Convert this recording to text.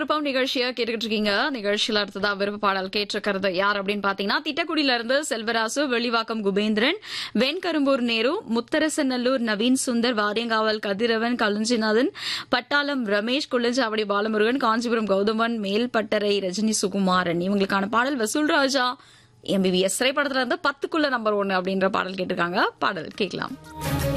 விருப்பம் நிகழ்ச்சியை கேட்டுக்கிட்டு இருக்கீங்க. நிகழ்ச்சியில அடுத்ததா விருப்ப பாடல் கேட்டிருக்கிறது யார் அப்படின்னு பாத்தீங்கன்னா, திட்டக்குடியில இருந்து செல்வராசு, வெளிவாக்கம் குபேந்திரன், வெண்கரும்பூர் நேரு, முத்தரசநல்லூர் நவீன் சுந்தர், வாரியங்காவல் கதிரவன், கலுஞ்சிநாதன், பட்டாளம் ரமேஷ், குள்ளஞ்சாவடி பாலமுருகன், காஞ்சிபுரம் கௌதமன், மேல்பட்டறை ரஜினி சுகுமாரன். இவங்களுக்கான பாடல் வசூல் ராஜா MBBS திரைப்படத்துல இருந்து 10க்குள்ள நம்பர் 1 அப்படின்ற பாடல் கேட்டிருக்காங்க. பாடல் கேட்கலாம்.